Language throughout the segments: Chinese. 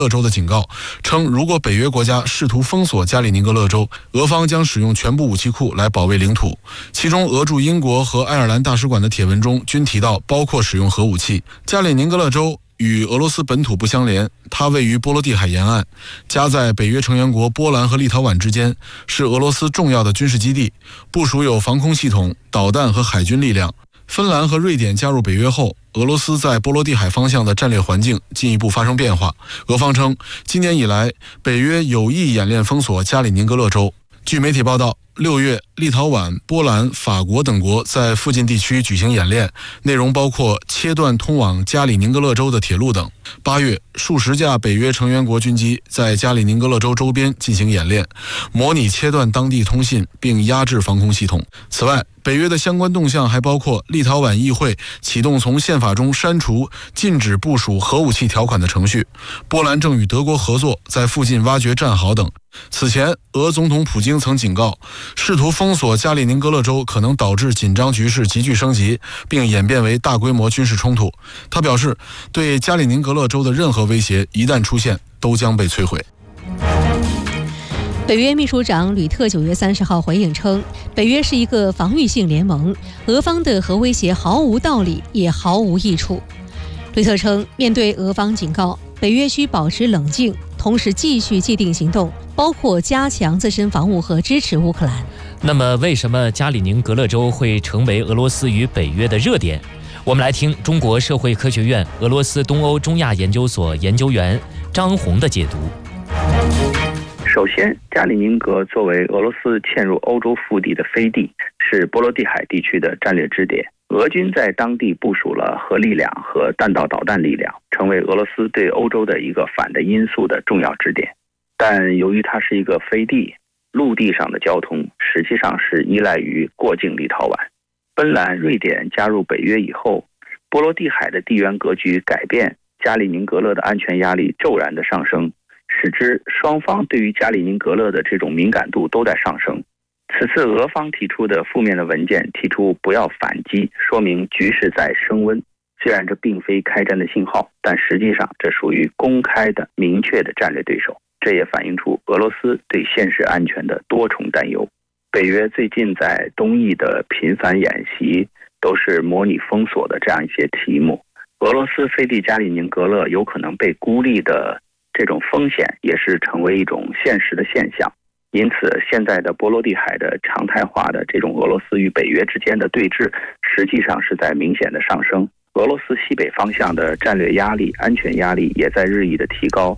勒州的警告，称如果北约国家试图封锁加里宁格勒州，俄方将使用全部武器库来保卫领土。其中，俄驻英国和爱尔兰大使馆的帖文中均提到，包括使用核武器。加里宁格勒州与俄罗斯本土不相连，它位于波罗的海沿岸，夹在北约成员国波兰和立陶宛之间，是俄罗斯重要的军事基地，部署有防空系统、导弹和海军力量。芬兰和瑞典加入北约后，俄罗斯在波罗的海方向的战略环境进一步发生变化。俄方称，今年以来，北约有意演练封锁加里宁格勒州。据媒体报道，6月，立陶宛、波兰、法国等国在附近地区举行演练，内容包括切断通往加里宁格勒州的铁路等。8月，数十架北约成员国军机在加里宁格勒州周边进行演练，模拟切断当地通信并压制防空系统。此外，北约的相关动向还包括立陶宛议会启动从宪法中删除禁止部署核武器条款的程序，波兰正与德国合作在附近挖掘战壕等。此前，俄总统普京曾警告，试图封锁加里宁格勒州可能导致紧张局势急剧升级，并演变为大规模军事冲突。他表示，对加里宁格勒州的任何威胁一旦出现，都将被摧毁。 北约秘书长吕特9月30号回应称，北约是一个防御性联盟，俄方的核威胁毫无道理，也毫无益处。吕特称，面对俄方警告，北约需保持冷静，同时继续既定行动，包括加强自身防务和支持乌克兰。 那么，为什么加里宁格勒州会成为俄罗斯与北约的热点？我们来听中国社会科学院俄罗斯东欧中亚研究所研究员张红的解读。 首先，加里宁格作为俄罗斯嵌入欧洲腹地的飞地，是波罗的海地区的战略支点。俄军在当地部署了核力量和弹道导弹力量，成为俄罗斯对欧洲的一个反的因素的重要支点。但由于它是一个飞地，陆地上的交通实际上是依赖于过境立陶宛。芬兰、瑞典加入北约以后，波罗的海的地缘格局改变，加里宁格勒的安全压力骤然的上升，使之双方对于加里宁格勒的这种敏感度都在上升。此次俄方提出的负面的文件提出不要反击，说明局势在升温。虽然这并非开战的信号，但实际上这属于公开的明确的战略对手。这也反映出俄罗斯对现实安全的多重担忧。北约最近在东翼的频繁演习都是模拟封锁的这样一些题目。俄罗斯飞地加里宁格勒有可能被孤立的这种风险也是成为一种现实的现象。因此，现在的波罗的海的常态化的这种俄罗斯与北约之间的对峙，实际上是在明显的上升。俄罗斯西北方向的战略压力、安全压力也在日益的提高。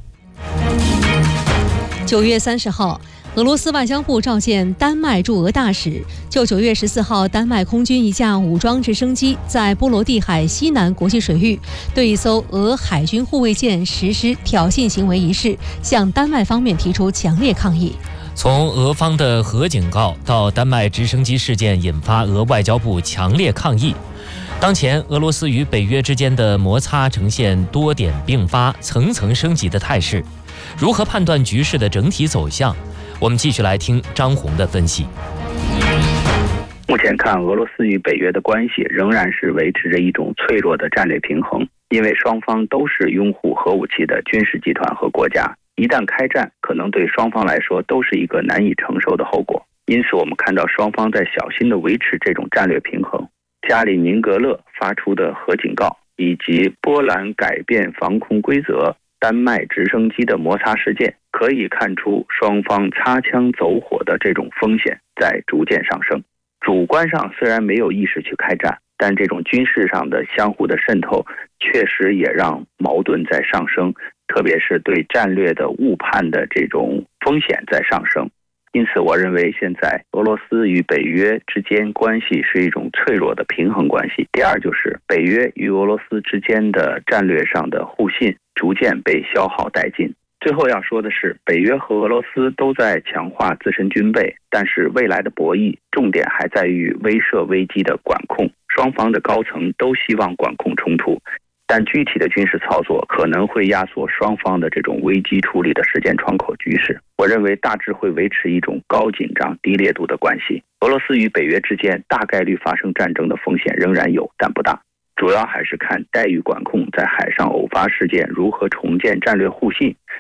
9月30号，俄罗斯外交部召见丹麦驻俄大使，就9月14号丹麦空军一架武装直升机在波罗的海西南国际水域对一艘俄海军护卫舰实施挑衅行为一事，向丹麦方面提出强烈抗议。 从俄方的核警告到丹麦直升机事件引发俄外交部强烈抗议，当前俄罗斯与北约之间的摩擦呈现多点并发、层层升级的态势。如何判断局势的整体走向？我们继续来听张红的分析。 目前看，俄罗斯与北约的关系仍然是维持着一种脆弱的战略平衡，因为双方都是拥护核武器的军事集团和国家。一旦开战，可能对双方来说都是一个难以承受的后果。因此，我们看到双方在小心地维持这种战略平衡。加里宁格勒发出的核警告，以及波兰改变防空规则、丹麦直升机的摩擦事件，可以看出双方擦枪走火的这种风险在逐渐上升。主观上虽然没有意识去开战，但这种军事上的相互的渗透确实也让矛盾在上升，特别是对战略的误判的这种风险在上升。因此我认为现在俄罗斯与北约之间关系是一种脆弱的平衡关系。第二就是北约与俄罗斯之间的战略上的互信逐渐被消耗殆尽。最后要说的是，北约和俄罗斯都在强化自身军备，但是未来的博弈重点还在于威慑危机的管控，双方的高层都希望管控冲突，但具体的军事操作可能会压缩双方的这种危机处理的时间窗口局势。我认为大致会维持一种高紧张低烈度的关系。俄罗斯与北约之间大概率发生战争的风险仍然有，但不大，主要还是看待遇管控在海上偶发事件如何重建战略互信，